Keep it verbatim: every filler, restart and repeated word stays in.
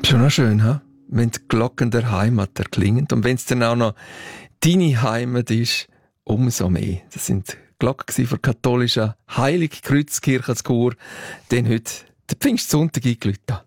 Schon noch schön, ha? Wenn die Glocken der Heimat erklingen und wenn es dann auch noch deine Heimat ist, umso mehr. Das sind die Glocken von der katholischen Heiligkreuzkirche zu Chur, den heute der Pfingstsonntag eingeläutet.